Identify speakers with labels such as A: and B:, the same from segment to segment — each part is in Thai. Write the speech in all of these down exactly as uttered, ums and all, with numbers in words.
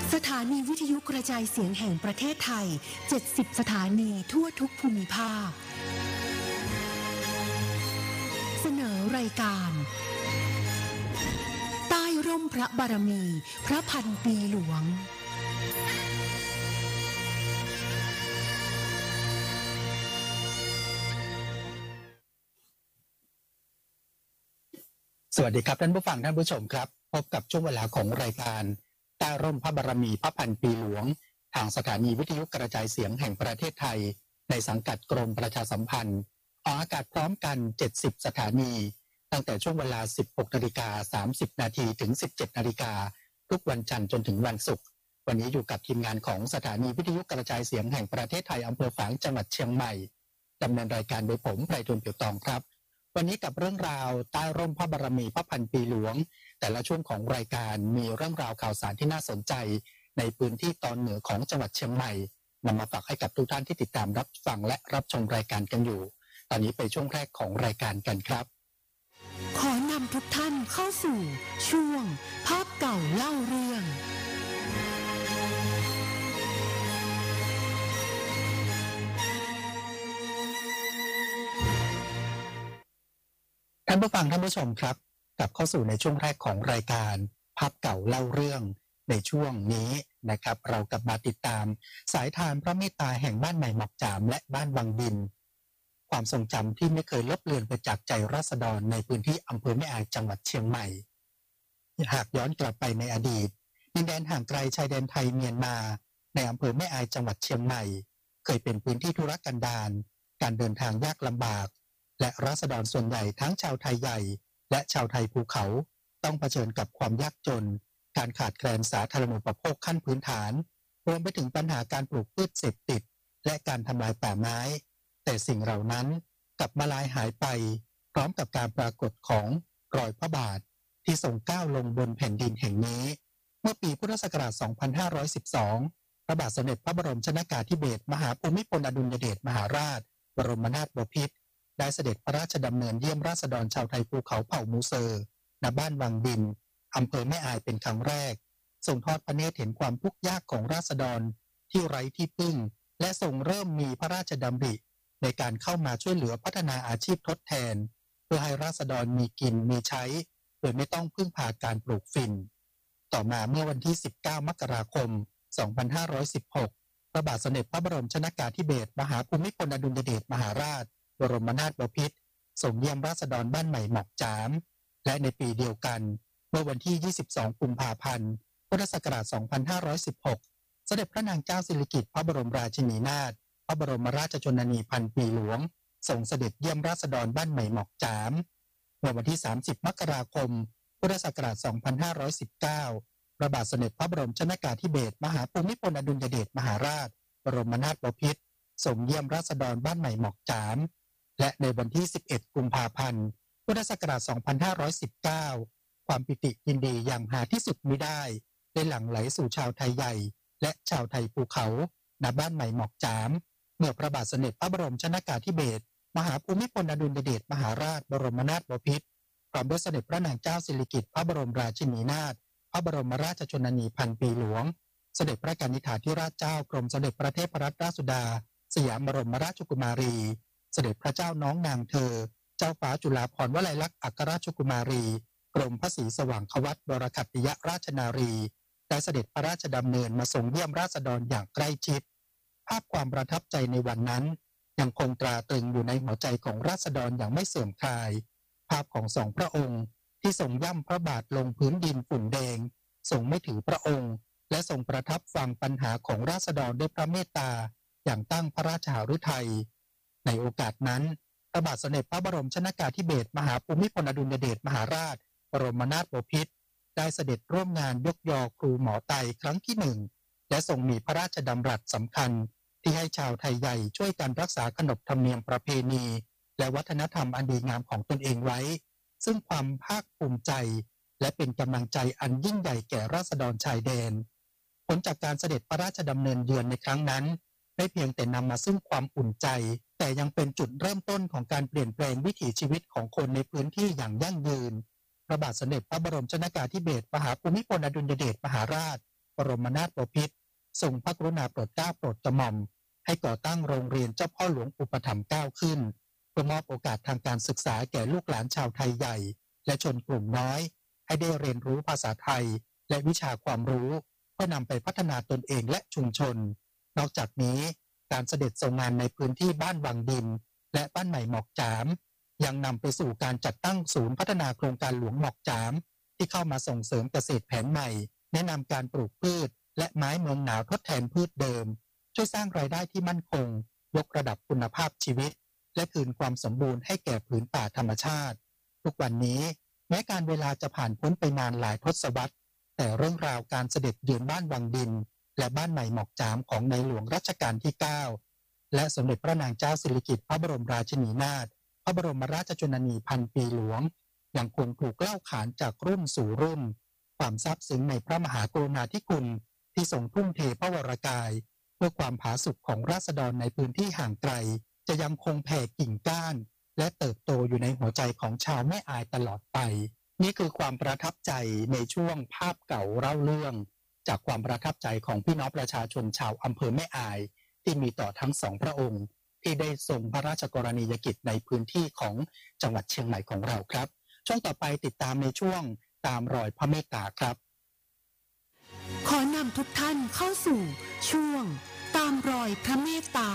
A: สถานีวิทยุกระจายเสียงแห่งประเทศไทย เจ็ดสิบ สถานีทั่วทุกภูมิภาคเสนอรายการใต้ร่มพระบารมีพระพันปีหลวง
B: สวัสดีครับท่านผู้ฟังท่านผู้ชมครับพบกับช่วงเวลาของรายการใต้ร่มพระบารมีพระพันปีหลวงทางสถานีวิทยุกระจายเสียงแห่งประเทศไทยในสังกัดกรมประชาสัมพันธ์ออกอากาศพร้อมกันเจ็ดสิบสถานีตั้งแต่ช่วงเวลา สิบหกนาฬิกาสามสิบนาทีถึง สิบเจ็ดนาฬิกาทุกวันจันทร์จนถึงวันศุกร์วันนี้อยู่กับทีมงานของสถานีวิทยุกระจายเสียงแห่งประเทศไทยอำเภอฝางจังหวัดเชียงใหม่ดำเนินรายการโดยผมไพฑูรย์ เปี่ยวตองครับวันนี้กับเรื่องราวใต้ร่มพระบารมีพระพันปีหลวงแต่ละช่วงของรายการมีเรื่องราวข่าวสารที่น่าสนใจในพื้นที่ตอนเหนือของจังหวัดเชียงใหม่นำมาฝากให้กับทุกท่านที่ติดตามรับฟังและรับชมรายการกันอยู่ตอนนี้ไปช่วงแรกของรายการกันครับ
A: ขอนำทุกท่านเข้าสู่ช่วงภาพเก่าเล่าเรื่อง
B: ท่านผู้ฟังท่านผู้ชมครับกลับเข้าสู่ในช่วงแรกของรายการภาพเก่าเล่าเรื่องในช่วงนี้นะครับเรากลับมาติดตามสายทานพระเมตตาแห่งบ้านใหม่หมอกจามและบ้านวังดินความทรงจำที่ไม่เคยลบเลือนไปจากใจราษฎรในพื้นที่อำเภอแม่อายจังหวัดเชียงใหม่หากย้อนกลับไปในอดีตดินแดนห่างไกลชายแดนไทยเมียนมาในอำเภอแม่อายจังหวัดเชียงใหม่เคยเป็นพื้นที่ทุรกันดารการเดินทางยากลำบากและราษฎรส่วนใหญ่ทั้งชาวไทยใหญ่และชาวไทยภูเขาต้องเผชิญกับความยากจนการขาดแคลนสาธารณูปโภคขั้นพื้นฐานรวมไปถึงปัญหาการปลูกพืชเสพติดและการทำลายป่าไม้แต่สิ่งเหล่านั้นกลับมาลายหายไปพร้อมกับการปรากฏของรอยพระบาทที่ทรงก้าวลงบนแผ่นดินแห่งนี้เมื่อปีพุทธศักราช สองพันห้าร้อยสิบสอง พระบาทสมเด็จพระบรมชนกาธิเบศรมหาภูมิพลอดุลยเดชมหาราชบรมนาถบพิตรได้เสด็จพระราชดำเนินเยี่ยมราษฎรชาวไทยภูเขาเผ่ามูเซอร์ณบ้านวังดินอำเภอแม่อายเป็นครั้งแรกทรงทอดพระเนตรเห็นความทุกข์ยากของราษฎรที่ไร้ที่พึ่งและทรงเริ่มมีพระราชดำริในการเข้ามาช่วยเหลือพัฒนาอาชีพทดแทนเพื่อให้ราษฎรมีกินมีใช้โดยไม่ต้องพึ่งพาการปลูกฝิ่นต่อมาเมื่อวันที่สิบเก้ามกราคมสองพันห้าร้อยสิบหกพระบาทสมเด็จพระบรมชนกาธิเบศรมหาภูมิพลอดุลยเดชมหาราชบรมนาถบพิตรส่งเยี่ยมราษฎรบ้านใหม่หมอกจามและในปีเดียวกันเมื่อวันที่ยี่สิบสองกุมภาพันธ์พุทธศักราชสองพันห้าร้อยสิบหกเสด็จพระนางเจ้าสิริกิติ์พระบรมราชินีนาถพระบรมราชชนนีพันปีหลวงส่งเสด็จเยี่ยมราษฎรบ้านใหม่หมอกจามเมื่อวันที่สามสิบมกราคมพุทธศักราชสองพันห้าร้อยสิบเก้าพระบาทสมเด็จพระบรมชนกาธิเบศรมหาภูมิพลอดุลยเดชมหาราชบรมนาถบพิตรส่งเยี่ยมราษฎรบ้านใหม่หมอกจามและในวันที่สิบเอ็ดกุมภาพันธ์พุทธศักราชสองพันห้าร้อยสิบเก้าความปิติยินดีอย่างหาที่สุดมิได้ได้หลั่งไหลสู่ชาวไทยใหญ่และชาวไทยภูเขาณบ้านใหม่หมอกจามเมื่อพระบาทสมเด็จพระบรมชนกาธิเบศรมหาภูมิพลอดุลยเดชมหาราชบรมนาถบพิตรพร้อมด้วยเสด็จพระนางเจ้าสิริกิติ์พระบรมราชินีนาถพระบรมราชชนนีพันปีหลวงเสด็จพระกนิษฐาธิราชเจ้ากรมสมเด็จพระเทพรัตนราชสุดาสยามบรมราชกุมารีเสด็จพระเจ้าน้องนางเธอเจ้าฟ้าจุฬาภรณ์วลัยลักษณ์อัครราชกุมารีกรมพระศรีสว่างควัตบรคัตติยราชนารีได้เสด็จพระราชดำเนินมาทรงเยี่ยมราษฎรอย่างใกล้ชิดภาพความประทับใจในวันนั้นยังคงตราตรึงอยู่ในหัวใจของราษฎรอย่างไม่เสื่อมคลายภาพของสองพระองค์ที่ทรงย่ำพระบาทลงพื้นดินฝุ่นแดงทรงไม่ถือพระองค์และทรงประทับฟังปัญหาของราษฎรด้วยพระเมตตาอย่างตั้งพระราชหฤทัยในโอกาสนั้นพระบาทสมเด็จพระบรมชนกาธิเบศรมหาภูมิพลอดุลยเดชมหาราชบรมนาถบพิตรได้เสด็จร่วมงานยกยอครูหมอไตครั้งที่หนึ่งและทรงมีพระราชดำรัสสำคัญที่ให้ชาวไทยใหญ่ช่วยกันรักษาขนบธรรมเนียมประเพณีและวัฒนธรรมอันดีงามของตนเองไว้ซึ่งความภาคภูมิใจและเป็นกำลังใจอันยิ่งใหญ่แก่ราษฎรชายแดนผลจากการเสด็จพระราชดำเนินเยือนในครั้งนั้นไม่เพียงแต่นำมาซึ่งความอุ่นใจแต่ยังเป็นจุดเริ่มต้นของการเปลี่ยนแปลงวิถีชีวิตของคนในพื้นที่อย่างยั่งยืนพระบาทสมเด็จพระบรมชนกาธิเบศรมหาภูมิพลอดุลยเดชมหาราชบรมนาถบพิตรทรงพระกรุณาโปรดเกล้าโปรดกระหม่อมให้ก่อตั้งโรงเรียนเจ้าพ่อหลวงอุปถัมภ์เกล้าขึ้นเพื่อมอบโอกาสทางการศึกษาแก่ลูกหลานชาวไทยใหญ่และชนกลุ่มน้อยให้ได้เรียนรู้ภาษาไทยและวิชาความรู้เพื่อนำไปพัฒนาตนเองและชุมชนนอกจากนี้การเสด็จทรงงานในพื้นที่บ้านวังดินและบ้านใหม่หมอกจามยังนำไปสู่การจัดตั้งศูนย์พัฒนาโครงการหลวงหมอกจามที่เข้ามาส่งเสริมเกษตรแผนใหม่แนะนำการปลูกพืชและไม้เมืองหนาวทดแทนพืชเดิมช่วยสร้างรายได้ที่มั่นคงยกระดับคุณภาพชีวิตและคืนความสมบูรณ์ให้แก่ผืนป่าธรรมชาติทุกวันนี้แม้การเวลาจะผ่านพ้นไปนานหลายทศวรรษแต่เรื่องราวการเสด็จเยือนบ้านวังดินและบ้านใหม่หมอกจามของในหลวงรัชกาลที่เก้าและสมเด็จพระนางเจ้าสิริกิติ์พระบรมราชินีนาถพระบรมราชชนนีพันปีหลวงยังคงถูกเล่าขานจากรุ่นสู่รุ่นความซาบซึ้งในพระมหากรุณาธิคุณที่ทรงทุ่มเทพระวรกายเพื่อความผาสุกของราษฎรในพื้นที่ห่างไกลจะยังคงแผ่กิ่งก้านและเติบโตอยู่ในหัวใจของชาวแม่อายตลอดไปนี่คือความประทับใจในช่วงภาพเก่าเล่าเรื่องจากความประทับใจของพี่น้องประชาชนชาวอำเภอแม่อายที่มีต่อทั้งสองพระองค์ที่ได้ทรงพระราชกรณียกิจในพื้นที่ของจังหวัดเชียงใหม่ของเราครับช่วงต่อไปติดตามในช่วงตามรอยพระเมตตาครับ
A: ขอนำทุกท่านเข้าสู่ช่วงตามรอยพระเมตตา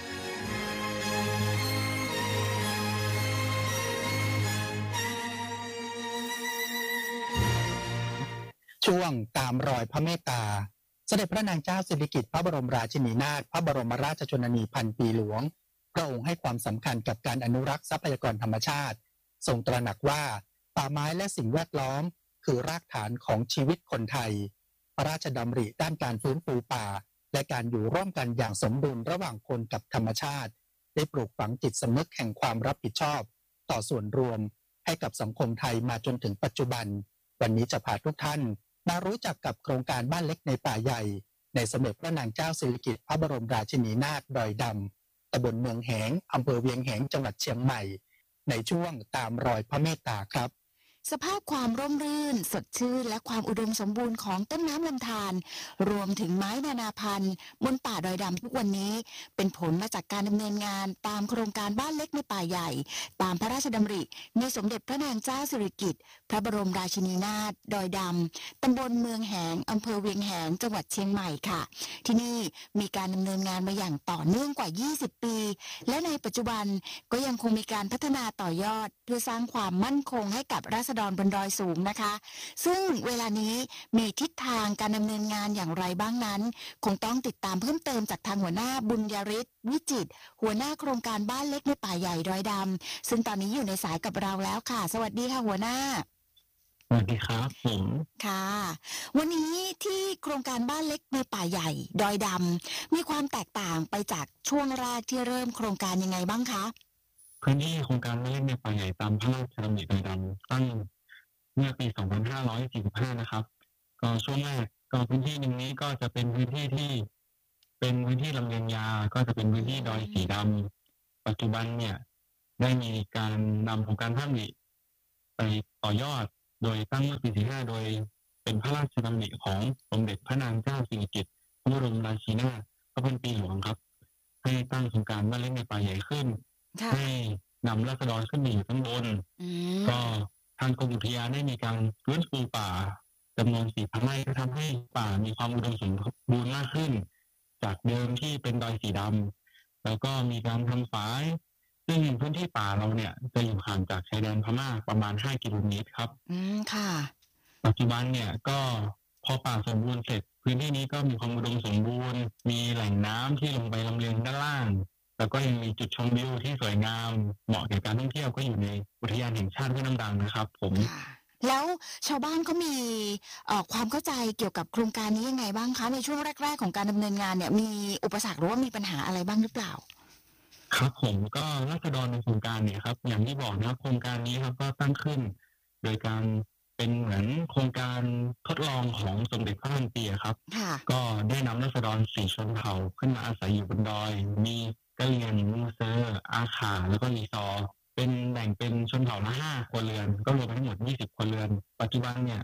B: ช่วงตามรอยพระเมตตาเสด็จพระนางเจ้าสิริกิติ์พระบรมราชินีนาถพระบรมราชชนนีพันปีหลวงพระองค์ให้ความสำคัญกับการอนุรักษ์ทรัพยากรธรรมชาติทรงตระหนักว่าป่าไม้และสิ่งแวดล้อมคือรากฐานของชีวิตคนไทยพระราชดำริด้านการฟื้นฟูป่าและการอยู่ร่วมกันอย่างสมดุลระหว่างคนกับธรรมชาติได้ปลูกฝังจิตสำนึกแห่งความรับผิดชอบต่อส่วนรวมให้กับสังคมไทยมาจนถึงปัจจุบันวันนี้จะพาทุกท่านมารู้จักกับโครงการบ้านเล็กในป่าใหญ่ในสมเด็จพระนางเจ้าสิริกิติ์พระบรมราชินีนาถดอยดำตำบลเมืองแหงอำเภอเวียงแหงจังหวัดเชียงใหม่ในช่วงตามรอยพระเมตตาครับ
A: สภาพความร่มรื่นสดชื่นและความอุดมสมบูรณ์ของต้นน้ำลำธารรวมถึงไม้นานาพันธุ์บนป่าดอยดำทุกวันนี้เป็นผลมาจากการดำเนินงานตามโครงการบ้านเล็กในป่าใหญ่ตามพระราชดำริในสมเด็จพระนางเจ้าสิริกิติ์พระบรมราชินีนาถดอยดำตำบลเมืองแหงอำเภอเวียงแหงจังหวัดเชียงใหม่ค่ะที่นี่มีการดำเนินงานมาอย่างต่อเนื่องกว่ายี่สิบปีและในปัจจุบันก็ยังคงมีการพัฒนาต่อยอดเพื่อสร้างความมั่นคงให้กับราษฎรบนดอยสูงนะคะซึ่งเวลานี้มีทิศทางการดำเนินงานอย่างไรบ้างนั้นคงต้องติดตามเพิ่มเติมจากทางหัวหน้าบุญยฤทธิ์วิจิตรหัวหน้าโครงการบ้านเล็กในป่าใหญ่ดอยดำซึ่งตอนนี้อยู่ในสายกับเราแล้วค่ะสวัสดีค่ะหัวหน้า
C: สวัสดีครับผม
A: ค่ะวันนี้ที่โครงการบ้านเล็กในป่าใหญ่ดอยดำมีความแตกต่างไปจากช่วงแรกที่เริ่มโครงการยังไงบ้างคะ
C: พื้นที่โครงการบ้านเล็กในป่าใหญ่ตามพระราชดำริดอยดำตั้งเมื่อปี สองพันห้าร้อยสี่สิบห้า นะครับก็ช่วงแรกก็พื้นที่หนึ่งนี้ก็จะเป็นพื้นที่ที่เป็นพื้นที่ลำเลียงยาก็จะเป็นพื้นที่ดอยสีดำปัจจุบันเนี่ยได้มีการนำโครงการพระราชดำริไปต่อยอดโดยตั้งเมื่อปี สี่สิบห้า โดยเป็นพระราชดำริของสมเด็จพระนางเจ้าสิริกิติ์พระบรมราชินีนาถพระพันปีหลวงครับให้ตั้งโครงการบ้านเล็กในป่าใหญ่ขึ้นให้นำราษฎรขึ้นมาอยู่ข้างบนก็ทางกรมอุทยานได้มีการฟื้นฟูป่าจำนวน สี่พัน ไร่ก็ทำให้ป่ามีความอุดมสมบูรณ์มากขึ้นจากเดิมที่เป็นดอยสีดำแล้วก็มีการทำฝายซึ่งพื้นที่ป่าเราเนี่ยจะอยู่ห่างจากชายแดนพม่าประมาณห้ากิโลเมตรครับ
A: อืมค่ะ
C: ปัจจุบันเนี่ยก็พอป่าสมบูรณ์เสร็จพื้นที่นี้ก็มีความอุดมสมบูรณ์มีแหล่งน้ำที่ลงไปลำเลียงด้านล่างแล้วก็ยังมีจุดชมวิวที่สวยงามเหมาะแก่การท่องเที่ยวก็อยู่ในอุทยานแห่งชาติห้วยน้ำดังนะครับผม
A: แล้วชาวบ้านเขามีความเข้าใจเกี่ยวกับโครงการนี้ยังไงบ้างคะในช่วงแรกๆของการดำเนินงานเนี่ยมีอุปสรรคหรือว่ามีปัญหาอะไรบ้างหรือเปล่า
C: ครับผมก็ราษฎรในโครงการเนี่ยครับอย่างที่บอกนะโครงการนี้ครับก็ตั้งขึ้นโดยการเป็นเหมือนโครงการทดลองของสมเด็จพระพันปีครับก็ได้นำราษฎรสี่ชนเผ่าขึ้นมาอาศัยอยู่บนดอยมีกะเหรี่ยงมูเซอร์อาขาแล้วก็ลีซอเป็นแบ่งเป็นชนเผ่าละห้าครัวเรือนก็รวมทั้งหมดยี่สิบครัวเรือนปัจจุบันเนี่ย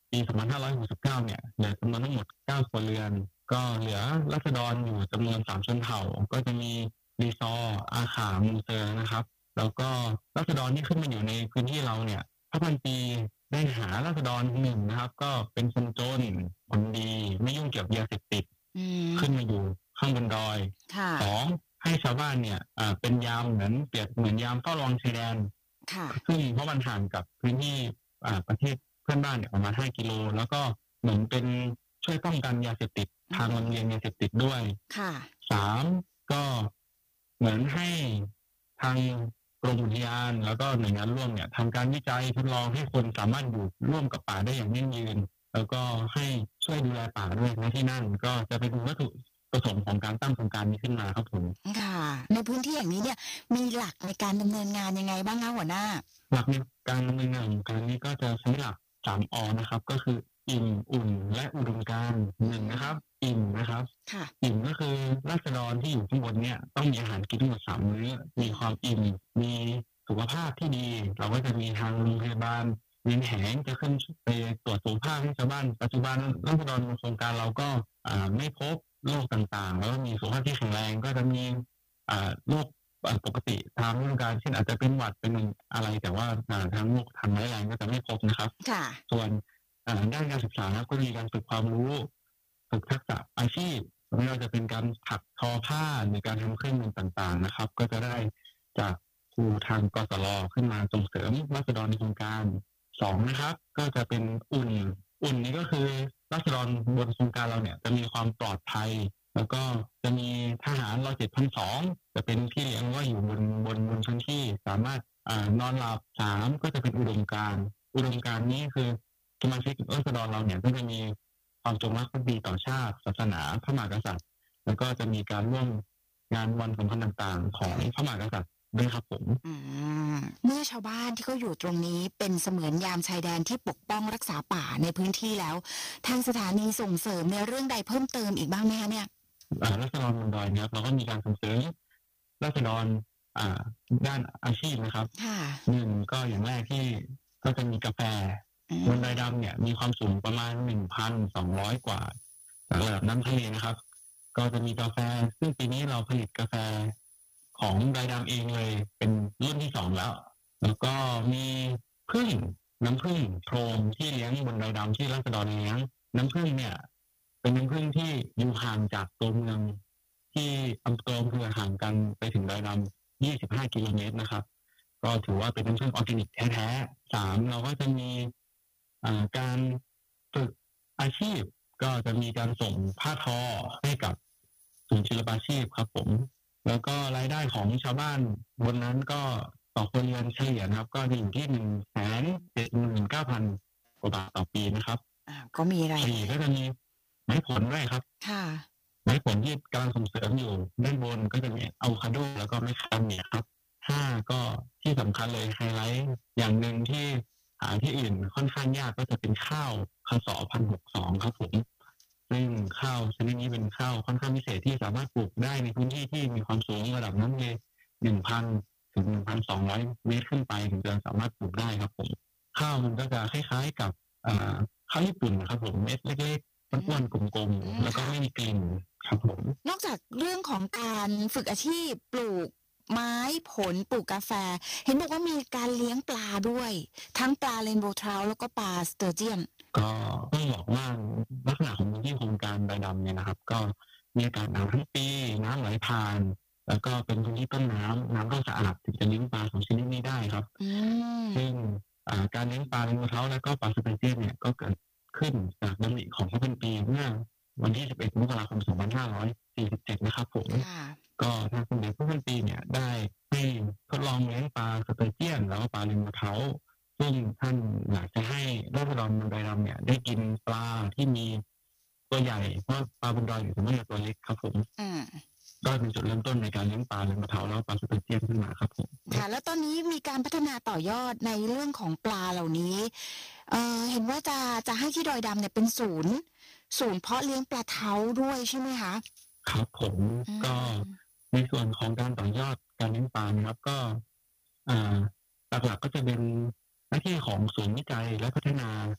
C: ปี สองพันห้าร้อยหกสิบเก้า เนี่ยเหลือจำนวนทั้งหมด เก้า ครัวเรือน ก็เหลือราษฎรอยู่จำนวน สาม ชนเผ่า ก็จะมีลีซอร์ อาขา มูเซอร์นะครับ แล้วก็ราษฎรที่ขึ้นมาอยู่ในพื้นที่เราเนี่ยพระพันปีได้หาราษฎรหนึ่งนะครับ ก็เป็นคนจนคนดีไม่ยุ่งเกี่ยวกับยาเสพติด
A: อืม
C: ขึ้นมาอยู่ข้างบนดอย
A: ค่ะ
C: สอง ให้ชาวบ้านเนี่ยอ่าเป็นยามเหมือนเปรียบเหมือนยามเฝ้าระวังชายแดน
A: ค่ะ
C: ซึ่งเพราะมันห่างกับพื้นที่อ่าประเทศเพื่อนบ้านเนี่ยประมาณ ห้า กิโล แล้วก็เหมือนเป็นช่วยป้องกันยาเสพติด
A: อืม
C: ทางลำเลียงยาเสพติดด้วย
A: ค่ะ
C: สาม ก็เหมือนให้ทางกรมอุทยาน แล้วก็หน่วยงานร่วมเนี่ยทำการวิจัยทดลองให้คนสามารถอยู่ร่วมกับป่าได้อย่างยั่งยืน แล้วก็ให้ช่วยดูแลป่าด้วยณที่นั่น ก็จะเป็นวัตถุประสงค์ของการตั้งโครงการนี้ขึ้นมาครับผม
A: ค่ะ ในพื้นที่อย่างนี้เนี่ยมีหลักในการดำเนินงานยังไงบ้างคะหัวหน้า?
C: หลักในการดำเนินงานของโครงการนี้ก็จะใช้หลัก สาม อ นะครับ ก็คืออิ่ม อุ่น และอุดมการณ์ หนึ่ง นะครับ อิ่มนะครับ
A: ค่ะ
C: อิ่มก็คือราษฎรที่อยู่ข้างบนเนี่ยต้องมีอาหารกินทั้งหมด สาม มื้อ มีความอิ่ม มีสุขภาพที่ดี เราก็จะมีทางโรงพยาบาลเวียงแหงจะขึ้นไปตรวจสุขภาพให้ชาวบ้าน ปัจจุบันราษฎรในโครงการเราก็อ่าไม่พบโรคต่างๆ แล้วก็มีสุขภาพที่แข็งแรง ก็จะมีอ่าโรคอ่าปกติตามฤดูกาล เช่นอาจจะเป็นหวัดเป็นอะไร แต่ว่าอ่าทางโรคทางร้ายแรงก็จะไม่พบนะครับ
A: ค่ะ
C: ส่วนอ่าด้านการศึกษาก็มีการฝึกความรู้ ฝึกทักษะอาชีพ ไม่ว่าจะเป็นการถักทอผ้าหรือการทำเครื่องมือต่างๆนะครับ ก็จะได้จากครูทางกสรขึ้นมาส่งเสริมราษฎรในโครงการ สอง นะครับ ก็จะเป็นอุ่น อุ่นนี่ก็คือราษฎรบนโครงการเราเนี่ยจะมีความปลอดภัย แล้วก็จะมีทหาร ร. เจ็ดพันสอง จะเป็นพี่เลี้ยงว่าอยู่บนบนบนพื้นที่สามารถอ่านอนหลับ สาม ก็จะเป็นอุดมการณ์ อุดมการณ์นี้คือสมาชิกราษฎรเราเนี่ยก็จะมีความจงรักภักดีต่อชาติ ศาสนา พระมหากษัตริย์ แล้วก็จะมีการร่วมงานวันสำคัญต่างๆ ของพระมหากษัตริย์ด้วยครับผม
A: อืม เมื่อชาวบ้านที่เขาอยู่ตรงนี้เป็นเสมือนยามชายแดนที่ปกป้องรักษาป่าในพื้นที่แล้ว ทางสถานีส่งเสริมในเรื่องใดเพิ่มเติมอีกบ้างไหมคะเนี่ย?
C: อ่าราษฎรบนดอยนะครับ เราก็มีการส่งเสริมราษฎรอ่าด้านอาชีพนะครับ
A: ค่ะ
C: หนึ่ง ก็อย่างแรกที่ก็จะมีกาแฟ
A: อืม
C: บนดอยดำเนี่ยมีความสูงประมาณ หนึ่งพันสองร้อย กว่าจากระดับน้ำทะเลนะครับ ก็จะมีกาแฟ ซึ่งปีนี้เราผลิตกาแฟของดอยดำเองเลยเป็นรุ่นที่ สอง แล้ว แล้วก็มีผึ้ง น้ำผึ้งโพรงที่เลี้ยงบนดอยดำที่ราษฎรเลี้ยง น้ำผึ้งเนี่ยเป็นน้ำผึ้งที่อยู่ห่างจากตัวเมืองที่อำตัวอำเภอห่างกันไปถึงดอยดำ ยี่สิบห้า กิโลเมตรนะครับ ก็ถือว่าเป็นน้ำผึ้งออร์แกนิกแท้ๆ สาม เราก็จะมีอ่าการฝึกอาชีพ ก็จะมีการส่งผ้าทอให้กับศูนย์ศิลปาชีพครับผม แล้วก็รายได้ของชาวบ้านบนนั้นก็ต่อครัวเรือนเฉลี่ยนะครับ ก็จะอยู่ที่ หนึ่งแสนเจ็ดหมื่นเก้าพัน กว่าบาทต่อปีนะครับ
A: อ่า ก็มีราย
C: สี่ ก็จะมีไม้ผลด้วยครับ
A: ค่ะ
C: ไม้ผลที่กำลังส่งเสริมอยู่ด้านบนก็จะมีอะโวคาโด แล้วก็แมคคาเดเมียครับ ห้า ก็ที่สำคัญเลยไฮไลต์อย่างหนึ่งที่หาที่อื่นค่อนข้างยากก็จะเป็นข้าวคส. พันหกสิบสอง ครับผม ซึ่งข้าวชนิดนี้เป็นข้าวค่อนข้างพิเศษที่สามารถปลูกได้ในพื้นที่ที่มีความสูงระดับน้ำทะเล หนึ่งพัน ถึง หนึ่งพันสองร้อย เมตรขึ้นไปถึงจะสามารถปลูกได้ครับผม ข้าวมันก็จะคล้ายๆกับอ่าข้าวญี่ปุ่นนะครับผม เม็ดเล็กๆ อ้วน ๆ กลม
A: อืม
C: ๆ แล้วก็ไม่มีกลิ่นครับผม
A: นอกจากเรื่องของการฝึกอาชีพปลูกไม้ผล ปลูกกาแฟ เห็นบอกว่ามีการเลี้ยงปลาด้วย ทั้งปลา Rainbow Trout แล้วก็ปลา Sturgeon
C: ก็ต้องบอกว่าลักษณะของพื้นที่โครงการดอยดำเนี่ยนะครับ ก็มีอากาศหนาวทั้งปี น้ำไหลผ่าน แล้วก็เป็นพื้นที่ต้นน้ำ น้ำต้องสะอาดถึงจะเลี้ยงปลา สอง ชนิดนี้ได้ครับ
A: อืม
C: ซึ่งอ่าการเลี้ยงปลา Rainbow Trout แล้วก็ปลา Sturgeon เนี่ยก็เกิดขึ้นจากดำริของพระพันปีเมื่อวันที่ สิบเอ็ด มกราคม สองพันห้าร้อยสี่สิบเจ็ด นะครับผม
A: ค่ะ
C: ก็ทางสมเด็จพระพันปีเนี่ยได้ให้ทดลองเลี้ยงปลา Sturgeon แล้วก็ปลา Rainbow Trout ซึ่งท่านอยากจะให้ราษฎรบนดอยดำเนี่ยได้กินปลาที่มีตัวใหญ่ เพราะปลาบนดอยเนี่ยส่วนมากจะตัวเล็กครับผม
A: อืม
C: ก็เป็นจุดเริ่มต้นในการเลี้ยงปลา Rainbow Trout แล้วก็ปลา Sturgeon ขึ้นมาครับผม
A: ค่ะ แล้วตอนนี้มีการพัฒนาต่อยอดในเรื่องของปลาเหล่านี้ เอ่อ เห็นว่าจะ จะให้ที่ดอยดำเนี่ยเป็นศูนย์ ศูนย์เพาะเลี้ยงปลาเท้าด้วยใช่ไหมคะ?
C: ครับผม
A: อืม
C: ก็ในส่วนของการต่อยอดการเลี้ยงปลานะครับ ก็อ่าหลักๆก็จะเป็นหน้าที่ของศูนย์วิจัยและพัฒนา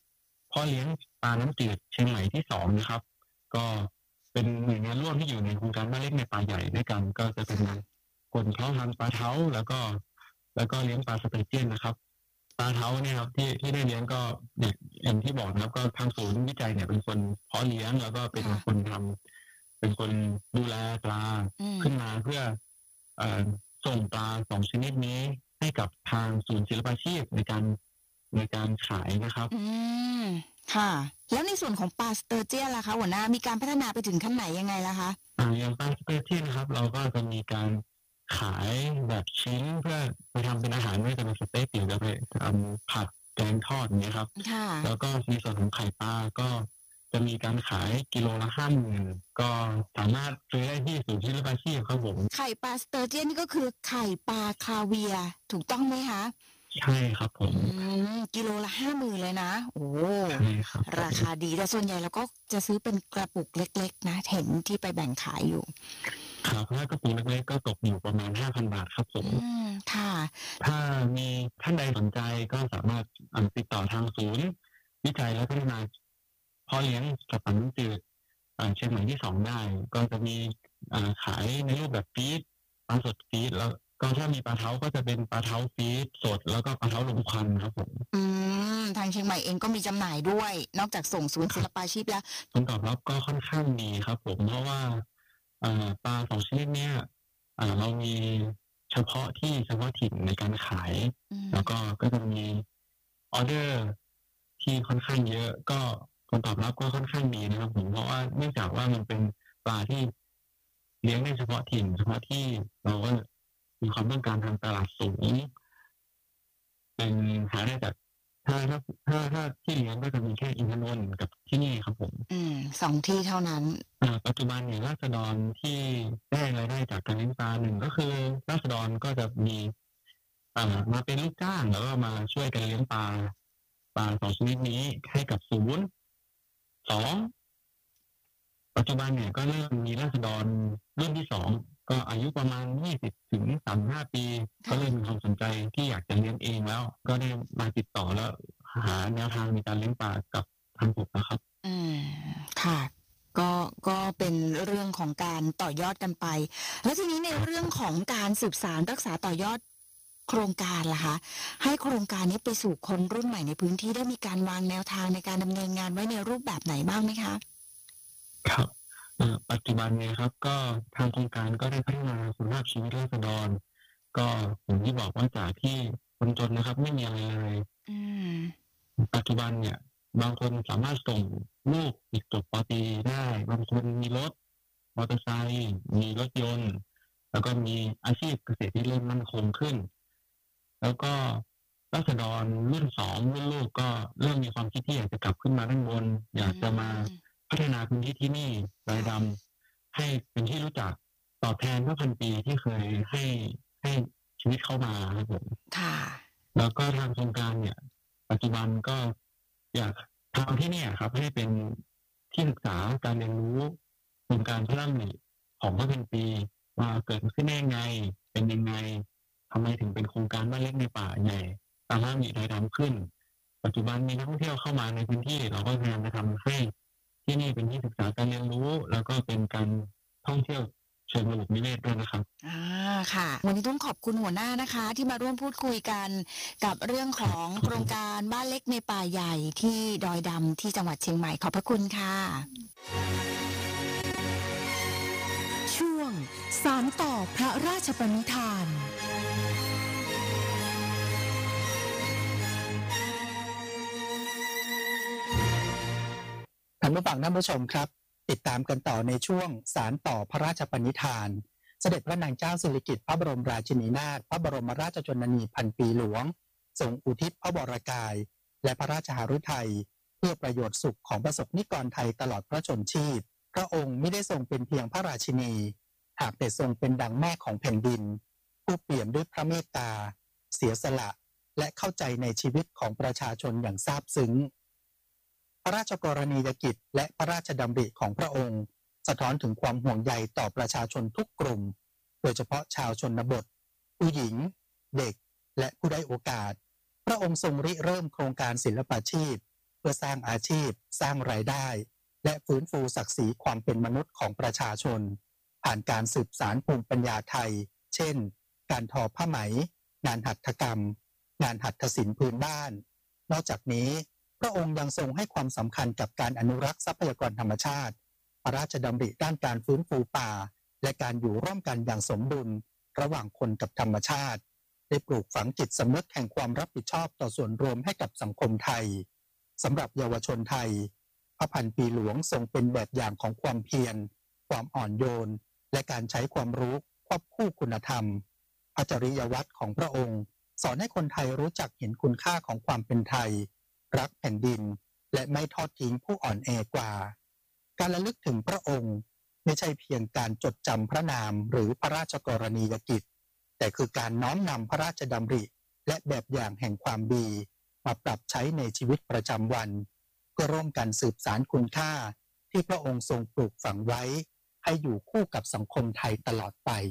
C: เพาะเลี้ยงปลาน้ำจืดเชียงใหม่ที่สองนะครับก็เป็นหน่วยงานร่วมที่อยู่ในโครงการบ้านเล็กในป่าใหญ่ด้วยกันก็จะเป็นคนเพาะพันธุ์ปลาเท้าแล้วก็แล้วก็เลี้ยงปลาสเตอร์เจียนนะครับปลาเท้าเนี่ยครับที่ที่ได้เลี้ยงก็เนี่ยอย่างที่บอกนะครับก็ทางศูนย์วิจัยเนี่ยเป็นคนเพาะเลี้ยงแล้วก็เป็นคนทำเป็นคนดูแลปลาขึ้นมาเพื่อเอ่อส่งปลาสองชนิดนี้ให้กับทางศูนย์ศิลปาชีพในการในการขายนะครับ
A: อืมค่ะแล้วในส่วนของปลาสเตอร์เจียนล่ะคะหัวหน้ามีการพัฒนาไปถึงขั้นไหนยังไงล่ะคะ
C: อ่าอย่างปลาสเตอร์เจียนนะครับเราก็จะมีการขายแบบชิ้นเพื่อไปทำเป็นอาหารไม่ว่าจะเป็นสเต็กหรือจะไปทำผัดแกงทอดอย่างเงี้ยครับแล้วก็ในส่วนของไข่ปลาก็จะมีการขายกิโลละห้าหมื่นก็สามารถซื้อได้ที่ศูนย์ศิลปาชีพครับผม
A: ไข่ปลาสเตอร์เจียนนี่ก็คือไข่ปลาคาเวียร์ถูกต้องไหมคะ
C: ใช่ครับผม
A: กิโลละห้าหมื่นเลยนะโอ้
C: ใช่ครับ
A: ราคาดีแต่ส่วนใหญ่เราก็จะซื้อเป็นกระปุกเล็กๆนะเห็นที่ไปแบ่งขายอยู่
C: ครับถ้ากระปุกเล็กๆก็ตกอยู่ประมาณห้าพันบาทครับผม
A: ค่ะ
C: ถ้ามีท่านใดสนใจก็สามารถติดต่อทางศูนย์วิจัยและพัฒนาเพาะเลี้ยงสัตว์ป่าน้ำจืดเชียงใหม่ที่สองได้ก็จะมีขายในรูปแบบฟีดปลาสดฟีดแล้วก็ถ้ามีปลาเท้าก็จะเป็นปลาเท้าฟีดสดแล้วก็ปลาเท้าลมควันครับผม
A: อืมทางเชียงใหม่เองก็มีจำหน่ายด้วยนอกจากส่งศูนย์ศิลปาชีพแล้ว
C: ผลตอบรับก็ค่อนข้างดีครับผมเพราะว่าปลาสองชนิดเนี้ยเรามีเฉพาะที่เฉพาะถิ่นในการขายแล้วก็ก็จะมีออเดอร์ที่ค่อนข้างเยอะก็ผลตอบรับก็ค่อนข้างดีนะครับผมเพราะว่าเนื่องจากว่ามันเป็นปลาที่เลี้ยงได้เฉพาะถิ่นเฉพาะที่เราก็มีความต้องการทางตลาดสูงเป็นหาได้จากถ้าถ้าถ้าถ้าที่เลี้ยงก็จะมีแค่อินทนนท์กับที่นี่ครับผม
A: อืมสองที่เท่านั้น
C: อ่าปัจจุบันเนี่ยราษฎรที่ได้รายได้จากการเลี้ยงปลาหนึ่งก็คือราษฎรก็จะมีอ่ามาเป็นลูกจ้างแล้วก็มาช่วยกันเลี้ยงปลาปลาสองชนิดนี้ให้กับศูนย์สองปัจจุบันเนี่ยก็เริ่มมีราษฎรรุ่นที่สองก็อายุประมาณยี่สิบถึงสามสิบห้าปีก็เริ่มมีความสนใจที่อยากจะเลี้ยงเองแล้วก็ได้มาติดต่อแล้วหาแนวทางในการเลี้ยงปลากับทางผมนะครับ
A: อืมค่ะก็ก็เป็นเรื่องของการต่อยอดกันไปแล้วทีนี้ในเรื่องของการสืบสานรักษาต่อยอดโครงการล่ะคะให้โครงการนี้ไปสู่คนรุ่นใหม่ในพื้นที่ได้มีการวางแนวทางในการดำเนินงานไว้ในรูปแบบไหนบ้างไหมคะ
C: ครับปัจจุบันเนี่ยครับก็ทางโครงการก็ได้พัฒนาคุณภาพชีวิตราษฎรก็อย่างที่บอกว่าจากที่คนจนนะครับไม่มีอะไรเลยปัจจุบันเนี่ยบางคนสามารถส่งลูกติดจบป.ตรีได้บางคนมีรถมอเตอร์ไซค์มีรถยนต์แล้วก็มีอาชีพเกษตรที่เริ่มมั่นคงขึ้นแล้วก็ราษฎรรุ่นสองรุ่นลูกก็เริ่มมีความคิดที่อยากจะกลับขึ้นมาด้านบนอยากจะมาพัฒนาพื้นที่ที่นี่รายดำให้เป็นที่รู้จักตอบแทนเมื่อพันปีที่เคยให้ให้ชีวิตเข้ามาครับผม
A: ค่ะ
C: แล้วก็ทางโครงการเนี่ยปัจจุบันก็อยากทำที่นี่ครับให้เป็นที่ศึกษาการเรียนรู้โครงการพระราชดำริของเมื่อพันปีว่าเกิดขึ้นได้ยังไงเป็นยังไงทำไมถึงเป็นโครงการบ้านเล็กในป่าใหญ่ตามพระราชดำริรายดำขึ้นปัจจุบันมีนักท่องเที่ยวเข้ามาในพื้นที่เราก็พยายามจะทำให้ที่นี่เป็นที่ศึกษาการเรียนรู้แล้วก็เป็นการท่องเที่ยวเชิงระบบนิเวศด้วยนะครับ
A: อ่าค่ะวันนี้ต้องขอบคุณหัวหน้านะคะที่มาร่วมพูดคุยกันกับเรื่องของโครงการบ้านเล็กในป่าใหญ่ที่ดอยดำที่จังหวัดเชียงใหม่ขอบพระคุณค่ะ
D: ช่วงสานต่อพระราชปณิธาน
B: ท่านผู้ฟังท่านผู้ชมครับติดตามกันต่อในช่วงสารต่อพระราชปณิธานเสด็จพระนางเจ้าสิริกิติ์พระบรมราชินีนาถพระบรมราชชนนีพันปีหลวงทรงอุทิศพระวรกายและพระราชหฤทัยเพื่อประโยชน์สุขของประสบนิกรไทยตลอดพระชนชีพพระองค์ไม่ได้ทรงเป็นเพียงพระราชินีหากแต่ทรงเป็นดังแม่ของแผ่นดินผู้เปี่ยมด้วยพระเมตตาเสียสละและเข้าใจในชีวิตของประชาชนอย่างซาบซึ้งพระราชกรณียกิจและพระราชดำริของพระองค์สะท้อนถึงความห่วงใยต่อประชาชนทุกกลุ่มโดยเฉพาะชาวชนบทผู้หญิงเด็กและผู้ได้โอกาสพระองค์ทรงริเริ่มโครงการศิลปาชีพเพื่อสร้างอาชีพสร้างรายได้และฟื้นฟูศักดิ์ศรีความเป็นมนุษย์ของประชาชนผ่านการสืบสานภูมิปัญญาไทยเช่นการทอผ้าไหมงานหัตถกรรมงานหัตถศิลป์พื้นบ้านนอกจากนี้พระองค์ยังทรงให้ความสำคัญกับการอนุรักษ์ทรัพยากรธรรมชาติพระราชดำริด้านการฟื้นฟูป่าและการอยู่ร่วมกันอย่างสมดุลระหว่างคนกับธรรมชาติได้ปลูกฝังจิตสำนึกแห่งความรับผิดชอบต่อส่วนรวมให้กับสังคมไทยสำหรับเยาวชนไทยพระพันปีหลวงทรงเป็นแบบอย่างของความเพียรความอ่อนโยนและการใช้ความรู้ควบคู่คุณธรรมพระจริยวัตรของพระองค์สอนให้คนไทยรู้จักเห็นคุณค่าของความเป็นไทยรักแผ่นดินและไม่ทอดทิ้งผู้อ่อนแอกว่าการระลึกถึงพระองค์ไม่ใช่เพียงการจดจำพระนามหรือพระราชกรณียกิจแต่คือการน้อมนำพระราชดำริและแบบอย่างแห่งความดีมาปรับใช้ในชีวิตประจำวันเพื่อร่วมกันสืบสานคุณค่าที่พระองค์ทรงปลูกฝังไว้ให้อยู่คู่กับสังคมไทยตลอดไป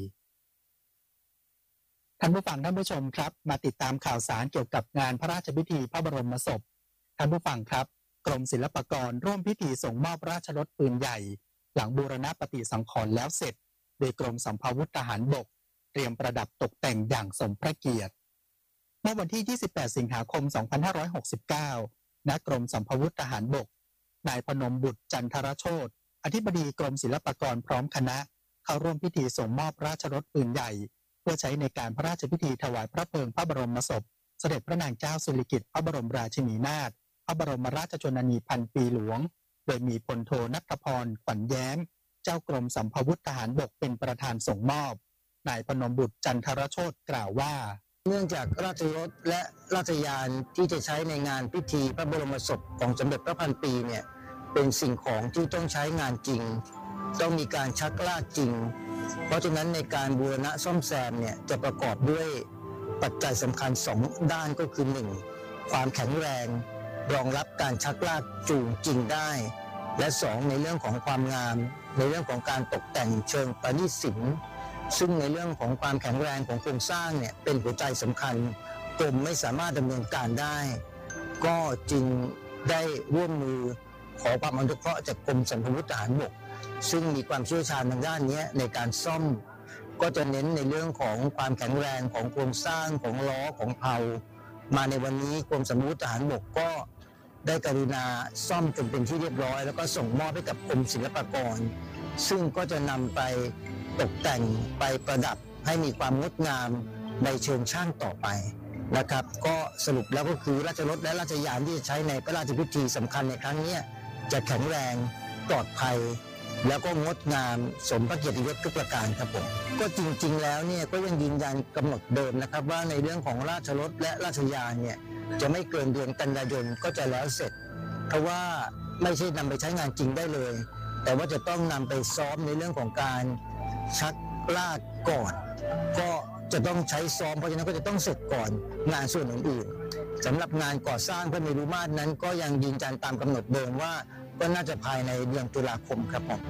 B: ท่านผู้ฟังท่านผู้ชมครับมาติดตามข่าวสารเกี่ยวกับงานพระราชพิธีพระบรมศพท่านผู้ฟังครับกรมศิลปากรร่วมพิธีส่งมอบราชรถปืนใหญ่หลังบูรณปฏิสังขรณ์แล้วเสร็จโดยกรมสัมภาวุธทหารบกเตรียมประดับตกแต่งอย่างสมพระเกียรติเมื่อวันที่ยี่สิบแปดสิงหาคมสองพันห้าร้อยหกสิบเก้าณกรมสัมภาวุธทหารบกนายพนมบุตรจันทรโชติอธิบดีกรมศิลปากรพร้อมคณะเข้าร่วมพิธีส่งมอบราชรถปืนใหญ่เพื่อใช้ในการพระราชพิธีถวายพระเพลิงพระบรมศพเสด็จพระนางเจ้าสิริกิติ์พระบรมราชินีนาถพระบรมราชชนนีพันปีหลวงโดยมีพลโทณัฐพรขวัญแย้มเจ้ากรมสัมภาวุธทหารบกเป็นประธานส่งมอบนายพนมบุตรจันทรโชติกล่าวว่า
E: เนื่องจากราชรถและราชยานที่จะใช้ในงานพิธีพระบรมศพของสมเด็จพระพันปีเนี่ยเป็นสิ่งของที่ต้องใช้งานจริงต้องมีการชักลากจริงเพราะฉะนั้นในการบูรณะซ่อมแซมเนี่ยจะประกอบด้วยปัจจัยสำคัญสองด้านก็คือหนึ่งความแข็งแรงรองรับการชักลากจูงจริงได้และสองในเรื่องของความงามในเรื่องของการตกแต่งเชิงประณีตศิลป์ซึ่งในเรื่องของความแข็งแรงของโครงสร้างเนี่ยเป็นหัวใจสำคัญกรมไม่สามารถดำเนินการได้ก็จึงได้ร่วมมือขอความอนุเคราะห์จากกรมสัมภาวุธทหารบกซึ่งมีความเชี่ยวชาญทางด้านนี้ในการซ่อมก็จะเน้นในเรื่องของความแข็งแรงของโครงสร้างของล้อของเพลามาในวันนี้กรมสัมภาวุธทหารบกก็ได้กรุณาซ่อมจนเป็นที่เรียบร้อยแล้วก็ส่งมอบให้กับกรมศิลปากรซึ่งก็จะนำไปตกแต่งไปประดับให้มีความงดงามในเชิงช่างต่อไปนะครับก็สรุปแล้วก็คือราชรถและราชยานที่จะใช้ในพระราชพิธีสำคัญในครั้งนี้จะแข็งแรงปลอดภัยแล้วก็งดงามสมพระเกียรติยศทุกประการครับผมก็จริงๆแล้วเนี่ยก็ยังยืนยันกำหนดเดิมนะครับว่าในเรื่องของราชรถและราชยานเนี่ยจะไม่เกินเดือนกันยายนก็จะแล้วเสร็จเพราะว่าไม่ใช่นำไปใช้งานจริงได้เลยแต่ว่าจะต้องนำไปซ้อมในเรื่องของการชักลากก่อนก็จะต้องใช้ซ้อมเพราะฉะนั้นก็จะต้องเสร็จก่อนงานส่วนอื่นๆสำหรับงานก่อสร้างพระเมรุมาตรนั้นก็ยังยืนยันตามกำหนดเดิมว่าก็น่าจะภายในเดือนตุลาคมครับผม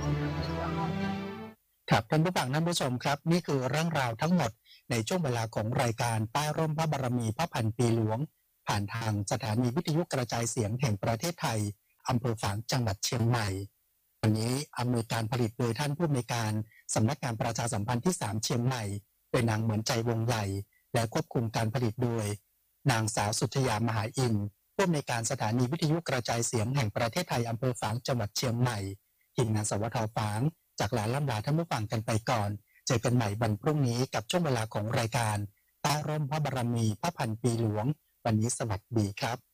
B: ครับท่านผู้ฟังท่านผู้ชมครับนี่คือเรื่องราวทั้งหมดในช่วงเวลาของรายการใต้ร่มพระบารมีพระพันปีหลวงผ่านทางสถานีวิทยุกระจายเสียงแห่งประเทศไทยอำเภอฝางจังหวัดเชียงใหม่วันนี้อำนวยการผลิตโดยท่านผู้อำนวยการสำนักงานประชาสัมพันธ์ที่สามเชียงใหม่โดยนางเหมือนใจวงใหญ่และควบคุมการผลิตโดยนางสาวสุทธยามหาอินทร์ผู้อำนวยการสถานีวิทยุกระจายเสียงแห่งประเทศไทยอำเภอฝางจังหวัดเชียงใหม่ทีมงานสวทฝางจากหลานล่ำลาท่านผู้ฟังกันไปก่อนเจอกันใหม่วันพรุ่งนี้กับช่วงเวลาของรายการใต้ร่มพระบารมีพระพันปีหลวงวันนี้สวัสดีครับ